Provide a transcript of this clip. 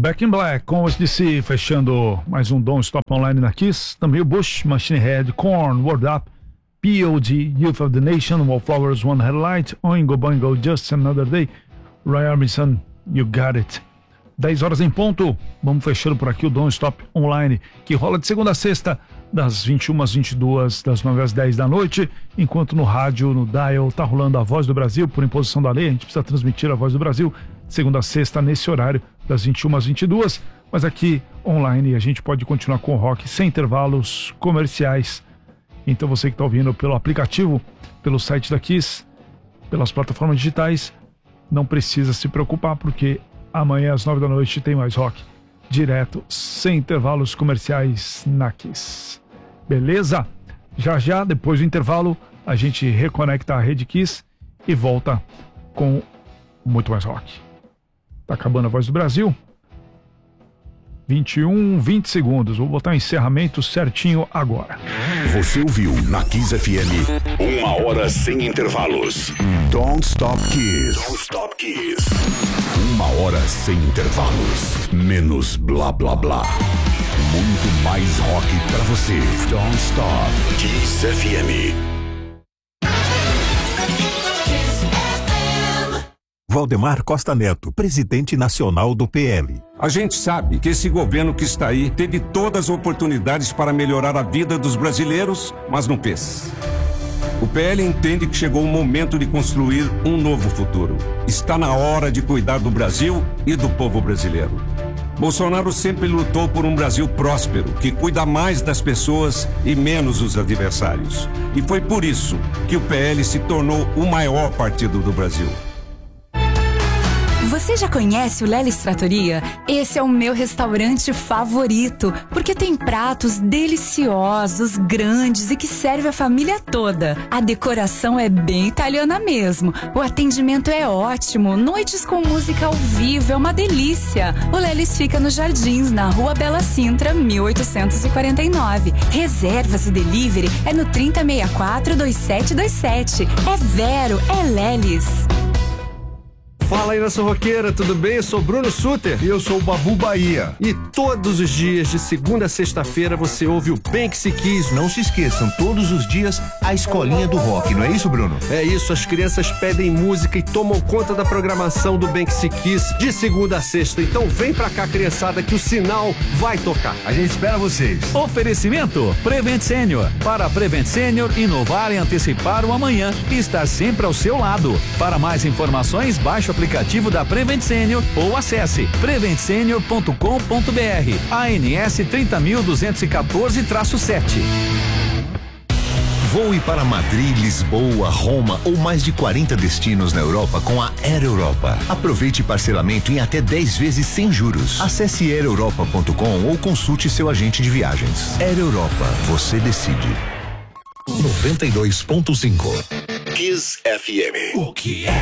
Back in Black, com os DC, fechando mais um Don't Stop Online na Kiss. Também o Bush, Machine Head, Korn, Word Up, P.O.D., Youth of the Nation, Wallflowers, One Headlight, Oingo Boingo, Just Another Day, Roy Orbison, You Got It. 10 horas em ponto, vamos fechando por aqui o Don't Stop Online, que rola de segunda a sexta, das 21 às 22, das 9 às 10 da noite, enquanto no rádio, no dial, tá rolando a Voz do Brasil, por imposição da lei, a gente precisa transmitir a Voz do Brasil, de segunda a sexta, nesse horário, das 21 às 22, mas aqui online a gente pode continuar com o rock sem intervalos comerciais. Então você que está ouvindo pelo aplicativo, pelo site da Kiss, pelas plataformas digitais, não precisa se preocupar, porque amanhã às 9 da noite tem mais rock direto, sem intervalos comerciais na Kiss. Beleza? Já já, depois do intervalo, a gente reconecta a Rede Kiss e volta com muito mais rock. Tá acabando a Voz do Brasil. 20 segundos. Vou botar o encerramento certinho agora. Você ouviu na Kiss FM 1 hora sem intervalos. Don't Stop Kiss. Don't Stop Kiss. 1 hora sem intervalos. Menos blá blá blá. Muito mais rock pra você. Don't Stop Kiss FM. Valdemar Costa Neto, presidente nacional do PL. A gente sabe que esse governo que está aí teve todas as oportunidades para melhorar a vida dos brasileiros, mas não fez. O PL entende que chegou o momento de construir um novo futuro. Está na hora de cuidar do Brasil e do povo brasileiro. Bolsonaro sempre lutou por um Brasil próspero, que cuida mais das pessoas e menos dos adversários. E foi por isso que o PL se tornou o maior partido do Brasil. Você já conhece o Lelis Trattoria? Esse é o meu restaurante favorito, porque tem pratos deliciosos, grandes e que serve a família toda. A decoração é bem italiana mesmo. O atendimento é ótimo, noites com música ao vivo é uma delícia. O Lelis fica nos Jardins, na Rua Bela Sintra, 1849. Reservas e delivery é no 3064-2727. É Vero, é Lelis. Fala aí, nação roqueira, tudo bem? Eu sou Bruno Suter. E eu sou o Babu Bahia. E todos os dias, de segunda a sexta-feira, você ouve o Banksy Kiss. Não se esqueçam, todos os dias, a escolinha do rock, não é isso, Bruno? É isso, as crianças pedem música e tomam conta da programação do Banksy Kiss de segunda a sexta. Então vem pra cá, criançada, que o sinal vai tocar. A gente espera vocês. Oferecimento Prevent Senior. Para Prevent Senior, inovar e antecipar o amanhã e estar sempre ao seu lado. Para mais informações, baixe o aplicativo da Prevent Senior ou acesse preventsenior.com.br. ANS 30.214-7. Voe para Madrid, Lisboa, Roma ou mais de 40 destinos na Europa com a Air Europa. Aproveite parcelamento em até 10 vezes sem juros. Acesse aereuropa.com ou consulte seu agente de viagens. Air Europa, você decide. 92.5 Kiss FM. O que é?